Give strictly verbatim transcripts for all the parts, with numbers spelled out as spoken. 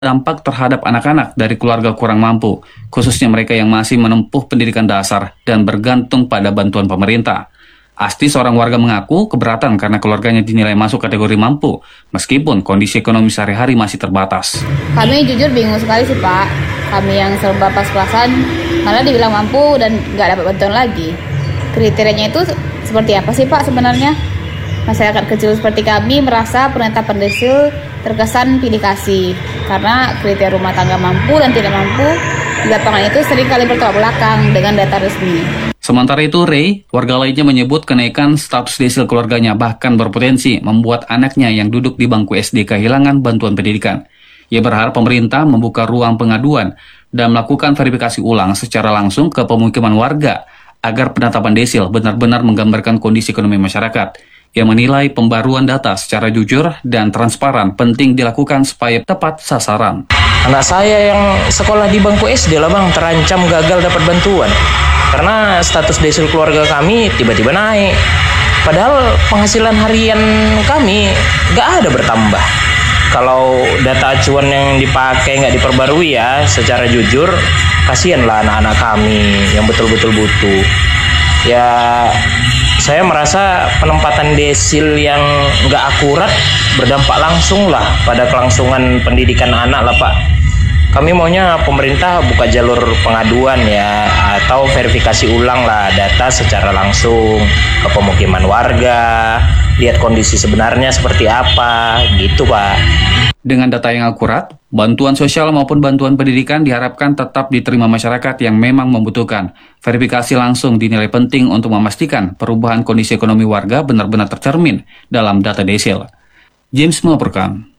dampak terhadap anak-anak dari keluarga kurang mampu, khususnya mereka yang masih menempuh pendidikan dasar dan bergantung pada bantuan pemerintah. Asti, seorang warga, mengaku keberatan karena keluarganya dinilai masuk kategori mampu, meskipun kondisi ekonomi sehari-hari masih terbatas. Kami jujur bingung sekali sih Pak, kami yang serba pas-pasan malah dibilang mampu dan nggak dapat bantuan lagi. Kriterianya itu seperti apa sih Pak sebenarnya? Masyarakat kecil seperti kami merasa penetapan desil terkesan pilih kasih karena kriteria rumah tangga mampu dan tidak mampu di lapangan itu seringkali bertolak belakang dengan data resmi. Sementara itu, Ray, warga lainnya, menyebut kenaikan status desil keluarganya bahkan berpotensi membuat anaknya yang duduk di bangku S D kehilangan bantuan pendidikan. Ia berharap pemerintah membuka ruang pengaduan dan melakukan verifikasi ulang secara langsung ke pemukiman warga agar penetapan desil benar-benar menggambarkan kondisi ekonomi masyarakat. Ia menilai pembaruan data secara jujur dan transparan penting dilakukan supaya tepat sasaran. Anak saya yang sekolah di bangku S D lah bang, terancam gagal dapat bantuan. Karena status desil keluarga kami tiba-tiba naik. Padahal penghasilan harian kami nggak ada bertambah. Kalau data acuan yang dipakai nggak diperbarui ya, secara jujur, kasihanlah anak-anak kami yang betul-betul butuh. Ya, saya merasa penempatan desil yang nggak akurat berdampak langsung lah pada kelangsungan pendidikan anak lah Pak. Kami maunya pemerintah buka jalur pengaduan ya, atau verifikasi ulang lah data secara langsung ke pemukiman warga, lihat kondisi sebenarnya seperti apa, gitu Pak. Dengan data yang akurat, bantuan sosial maupun bantuan pendidikan diharapkan tetap diterima masyarakat yang memang membutuhkan. Verifikasi langsung dinilai penting untuk memastikan perubahan kondisi ekonomi warga benar-benar tercermin dalam data desil. James melaporkan.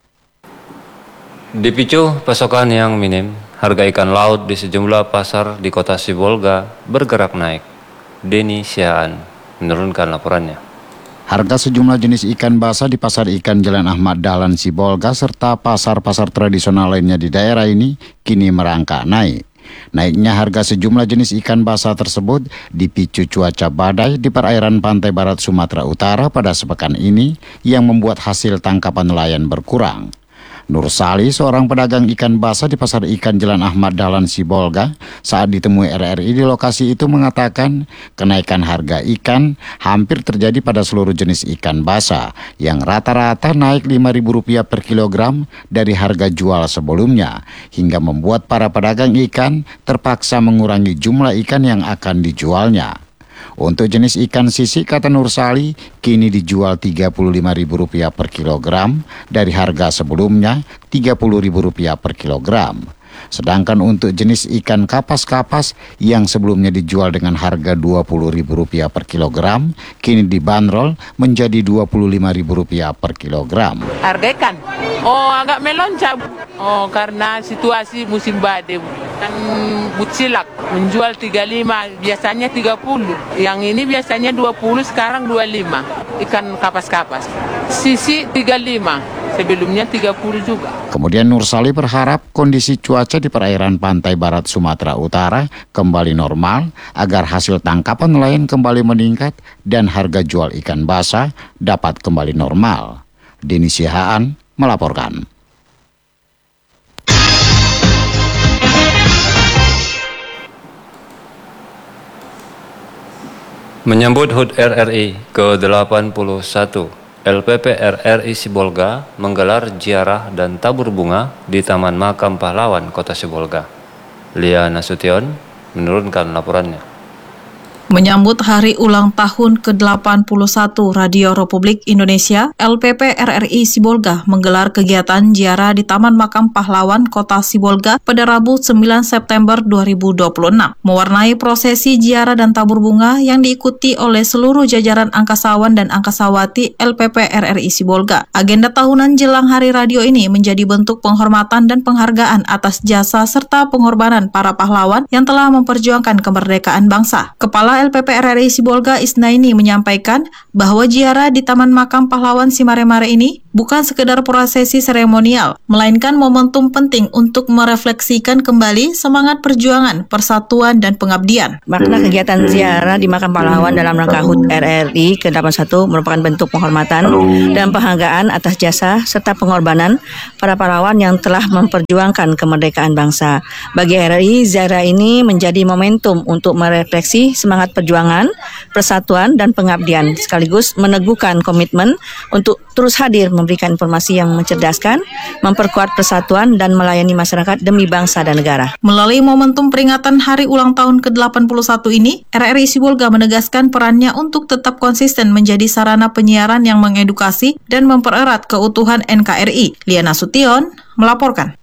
Dipicu pasokan yang minim, harga ikan laut di sejumlah pasar di kota Sibolga bergerak naik. Denny Siaan menurunkan laporannya. Harga sejumlah jenis ikan basah di Pasar Ikan Jalan Ahmad Dahlan Sibolga serta pasar-pasar tradisional lainnya di daerah ini kini merangkak naik. Naiknya harga sejumlah jenis ikan basah tersebut dipicu cuaca badai di perairan pantai barat Sumatera Utara pada sepekan ini yang membuat hasil tangkapan nelayan berkurang. Nur Sali, seorang pedagang ikan basah di Pasar Ikan Jalan Ahmad Dahlan Sibolga, saat ditemui R R I di lokasi itu mengatakan kenaikan harga ikan hampir terjadi pada seluruh jenis ikan basah yang rata-rata naik lima ribu rupiah per kilogram dari harga jual sebelumnya, hingga membuat para pedagang ikan terpaksa mengurangi jumlah ikan yang akan dijualnya. Untuk jenis ikan sisik, kata Nur Sali, kini dijual tiga puluh lima ribu rupiah per kilogram dari harga sebelumnya tiga puluh ribu rupiah per kilogram. Sedangkan untuk jenis ikan kapas-kapas yang sebelumnya dijual dengan harga dua puluh ribu rupiah per kilogram, kini dibanderol menjadi dua puluh lima ribu rupiah per kilogram. Harga ikan, oh agak melonjak, oh karena situasi musim badai. Yang bucilak menjual tiga puluh lima, biasanya tiga puluh. Yang ini biasanya dua puluh, sekarang dua puluh lima. Ikan kapas-kapas. Sisi tiga puluh lima, sebelumnya tiga puluh juga. Kemudian Nur Sali berharap kondisi cuaca di perairan pantai barat Sumatera Utara kembali normal agar hasil tangkapan nelayan kembali meningkat dan harga jual ikan basah dapat kembali normal. Denny Sihaan melaporkan. Menyambut H U T R R I ke delapan puluh satu, L P P R R I Sibolga menggelar ziarah dan tabur bunga di Taman Makam Pahlawan Kota Sibolga. Lia Nasution menurunkan laporannya. Menyambut hari ulang tahun ke delapan puluh satu Radio Republik Indonesia, L P P R R I Sibolga menggelar kegiatan ziarah di Taman Makam Pahlawan Kota Sibolga pada Rabu sembilan September dua ribu dua puluh enam. Mewarnai prosesi ziarah dan tabur bunga yang diikuti oleh seluruh jajaran angkasawan dan angkasawati L P P R R I Sibolga. Agenda tahunan jelang Hari Radio ini menjadi bentuk penghormatan dan penghargaan atas jasa serta pengorbanan para pahlawan yang telah memperjuangkan kemerdekaan bangsa. Kepala L P P R R I Sibolga Isnaini menyampaikan bahwa ziarah di Taman Makam Pahlawan Simaremare ini bukan sekedar prosesi seremonial, melainkan momentum penting untuk merefleksikan kembali semangat perjuangan, persatuan, dan pengabdian. Makna kegiatan ziarah di Makam Pahlawan dalam rangka H U T R R I ke delapan puluh satu merupakan bentuk penghormatan dan penghargaan atas jasa serta pengorbanan para pahlawan yang telah memperjuangkan kemerdekaan bangsa. Bagi R R I, ziarah ini menjadi momentum untuk merefleksi semangat perjuangan, persatuan, dan pengabdian, sekaligus meneguhkan komitmen untuk terus hadir memberikan informasi yang mencerdaskan, memperkuat persatuan, dan melayani masyarakat demi bangsa dan negara. Melalui momentum peringatan Hari Ulang Tahun ke delapan puluh satu ini, R R I Sibolga menegaskan perannya untuk tetap konsisten menjadi sarana penyiaran yang mengedukasi dan mempererat keutuhan N K R I. Liana Sution melaporkan.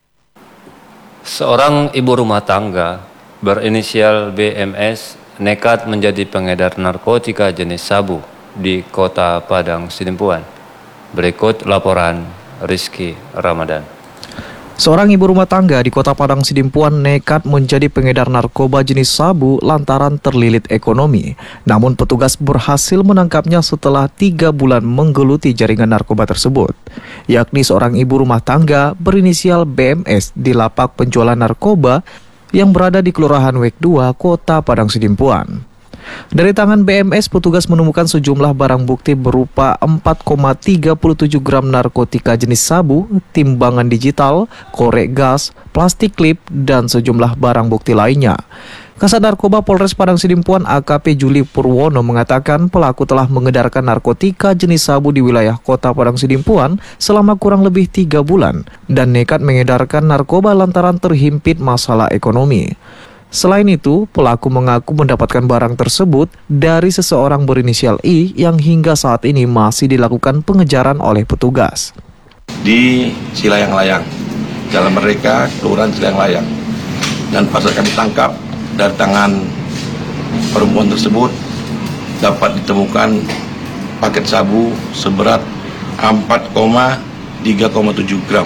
Seorang ibu rumah tangga berinisial B M S nekat menjadi pengedar narkotika jenis sabu di Kota Padang Sidimpuan. Berikut laporan Rizky Ramadan. Seorang ibu rumah tangga di Kota Padang Sidimpuan nekat menjadi pengedar narkoba jenis sabu lantaran terlilit ekonomi. Namun petugas berhasil menangkapnya setelah tiga bulan menggeluti jaringan narkoba tersebut. Yakni seorang ibu rumah tangga berinisial B M S di lapak penjualan narkoba yang berada di Kelurahan Wek dua, Kota Padang Sidimpuan. Dari tangan B M S, petugas menemukan sejumlah barang bukti berupa empat koma tiga tujuh gram narkotika jenis sabu, timbangan digital, korek gas, plastik klip, dan sejumlah barang bukti lainnya. Kasat Narkoba Polres Padang Sidimpuan A K P Juli Purwono mengatakan pelaku telah mengedarkan narkotika jenis sabu di wilayah Kota Padang Sidimpuan selama kurang lebih tiga bulan dan nekat mengedarkan narkoba lantaran terhimpit masalah ekonomi. Selain itu, pelaku mengaku mendapatkan barang tersebut dari seseorang berinisial I yang hingga saat ini masih dilakukan pengejaran oleh petugas. Di Cilayang-Layang, Jalan Merdeka, Kelurahan Cilayang-Layang. Dan pasal kami tangkap dari tangan perempuan tersebut dapat ditemukan paket sabu seberat empat koma tiga tujuh gram.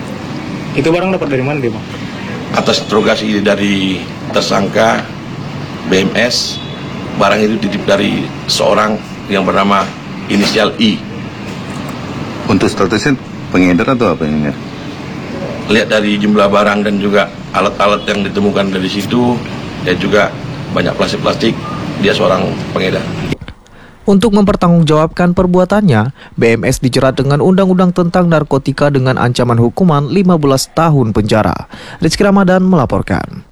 Itu barang dapat dari mana, Bang? Atas interogasi dari tersangka B M S, barang itu dititip dari seorang yang bernama inisial I. Untuk statusnya pengedar atau apa ini? Lihat dari jumlah barang dan juga alat-alat yang ditemukan dari situ, dan juga banyak plastik-plastik, dia seorang pengedar. Untuk mempertanggungjawabkan perbuatannya, B M S dijerat dengan Undang-Undang tentang Narkotika dengan ancaman hukuman lima belas tahun penjara. Rizky Ramadan melaporkan.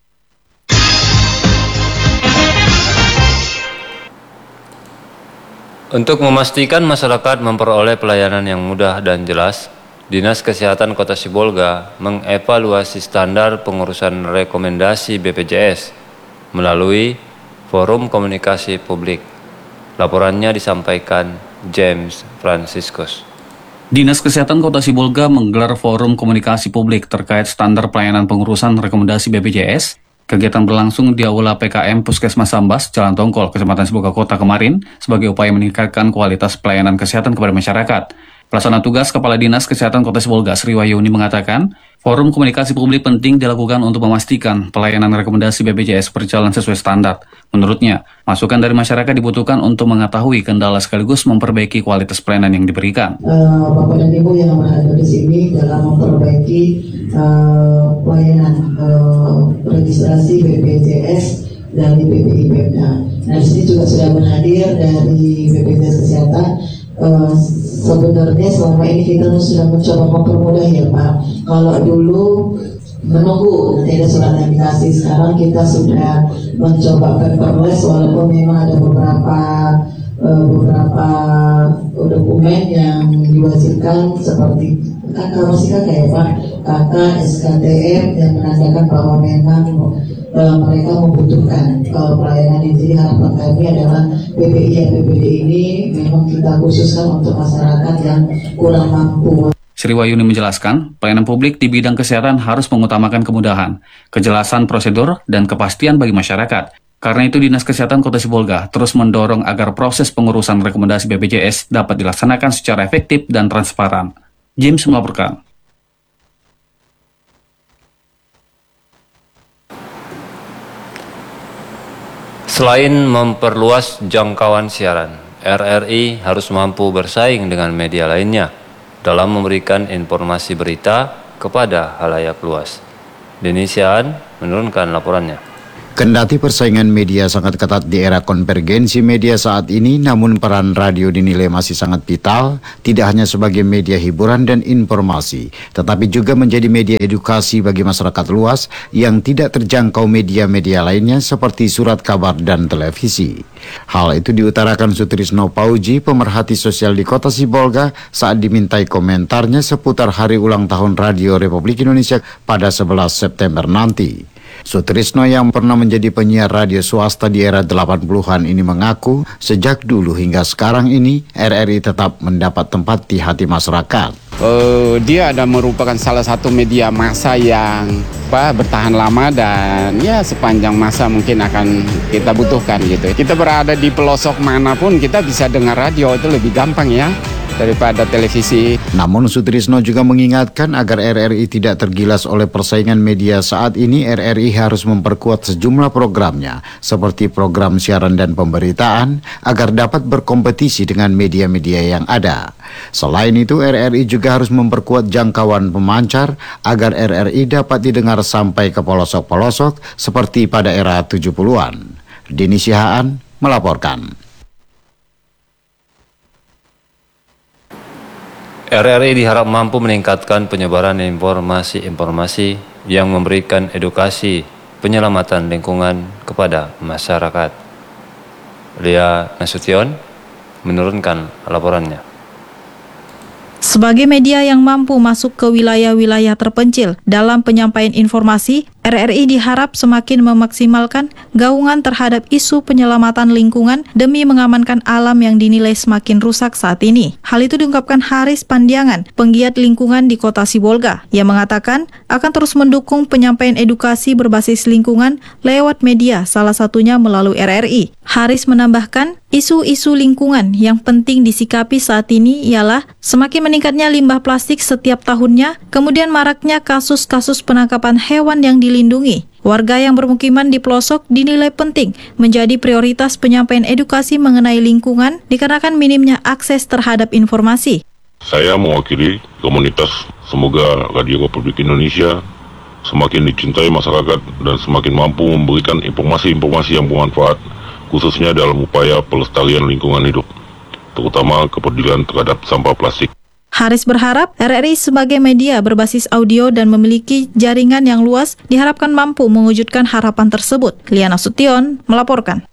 Untuk memastikan masyarakat memperoleh pelayanan yang mudah dan jelas, Dinas Kesehatan Kota Sibolga mengevaluasi standar pengurusan rekomendasi B P J S melalui Forum Komunikasi Publik. Laporannya disampaikan James Franciscus. Dinas Kesehatan Kota Sibolga menggelar forum komunikasi publik terkait standar pelayanan pengurusan rekomendasi B P J S. Kegiatan berlangsung di Aula P K M Puskesmas Sambas, Jalan Tongkol, Kecamatan Sibolga Kota kemarin sebagai upaya meningkatkan kualitas pelayanan kesehatan kepada masyarakat. Pelaksana tugas Kepala Dinas Kesehatan Kota Sibolga Sri Wahyuni mengatakan, forum komunikasi publik penting dilakukan untuk memastikan pelayanan rekomendasi B P J S berjalan sesuai standar. Menurutnya, masukan dari masyarakat dibutuhkan untuk mengetahui kendala sekaligus memperbaiki kualitas pelayanan yang diberikan. Uh, Bapak dan Ibu yang berada di sini dalam memperbaiki uh, pelayanan uh, registrasi B P J S dari B P I P M D A. Nah, di sini juga sudah berhadir dari B P J S Kesehatan. Uh, sebenarnya selama ini kita sudah mencoba mempermudah ya Pak. Kalau dulu menunggu nanti ada surat yang dikasih, sekarang kita sudah mencoba paperless walaupun memang ada beberapa uh, beberapa dokumen yang diwajibkan seperti K K masih K K ya Pak, K K, S K T M yang menandakan bahwa memang uh, mereka membutuhkan uh, pelayanan ini. Jadi harapan kami adalah B P I dan B P D ini memang kita khususkan untuk masyarakat yang kurang mampu. Sri Wahyuni menjelaskan, pelayanan publik di bidang kesehatan harus mengutamakan kemudahan, kejelasan prosedur, dan kepastian bagi masyarakat. Karena itu, Dinas Kesehatan Kota Sibolga terus mendorong agar proses pengurusan rekomendasi B P J S dapat dilaksanakan secara efektif dan transparan. James melaporkan. Selain memperluas jangkauan siaran, R R I harus mampu bersaing dengan media lainnya. dalam memberikan informasi berita kepada halayak luas. Denny Siaan menurunkan laporannya. Kendati persaingan media sangat ketat di era konvergensi media saat ini, namun peran radio dinilai masih sangat vital, tidak hanya sebagai media hiburan dan informasi, tetapi juga menjadi media edukasi bagi masyarakat luas yang tidak terjangkau media-media lainnya seperti surat kabar dan televisi. Hal itu diutarakan Sutrisno Pauji, pemerhati sosial di Kota Sibolga, saat dimintai komentarnya seputar hari ulang tahun Radio Republik Indonesia pada sebelas September nanti. Sutrisno yang pernah menjadi penyiar radio swasta di era delapan puluhan ini mengaku sejak dulu hingga sekarang ini R R I tetap mendapat tempat di hati masyarakat. Uh, dia ada merupakan salah satu media massa yang apa, bertahan lama dan ya sepanjang masa mungkin akan kita butuhkan gitu. Kita berada di pelosok manapun kita bisa dengar radio, itu lebih gampang ya daripada televisi. Namun Sutrisno juga mengingatkan agar R R I tidak tergilas oleh persaingan media saat ini, R R I harus memperkuat sejumlah programnya seperti program siaran dan pemberitaan agar dapat berkompetisi dengan media-media yang ada. Selain itu, R R I juga harus memperkuat jangkauan pemancar agar R R I dapat didengar sampai ke pelosok-pelosok seperti pada era tujuh puluhan. Denny Siaan melaporkan. R R I diharap mampu meningkatkan penyebaran informasi-informasi yang memberikan edukasi penyelamatan lingkungan kepada masyarakat. Lia Nasution menurunkan laporannya. Sebagai media yang mampu masuk ke wilayah-wilayah terpencil dalam penyampaian informasi, R R I diharap semakin memaksimalkan gaungan terhadap isu penyelamatan lingkungan demi mengamankan alam yang dinilai semakin rusak saat ini. Hal itu diungkapkan Haris Pandiangan, penggiat lingkungan di Kota Sibolga, yang mengatakan akan terus mendukung penyampaian edukasi berbasis lingkungan lewat media, salah satunya melalui R R I. Haris menambahkan, isu-isu lingkungan yang penting disikapi saat ini ialah semakin meningkatnya limbah plastik setiap tahunnya, kemudian maraknya kasus-kasus penangkapan hewan yang dilindungi. Warga yang bermukiman di pelosok dinilai penting menjadi prioritas penyampaian edukasi mengenai lingkungan dikarenakan minimnya akses terhadap informasi. Saya mewakili komunitas, semoga Radio Republik Indonesia semakin dicintai masyarakat dan semakin mampu memberikan informasi-informasi yang bermanfaat, khususnya dalam upaya pelestarian lingkungan hidup, terutama kepedulian terhadap sampah plastik. Haris berharap R R I sebagai media berbasis audio dan memiliki jaringan yang luas diharapkan mampu mewujudkan harapan tersebut. Liana Sution melaporkan.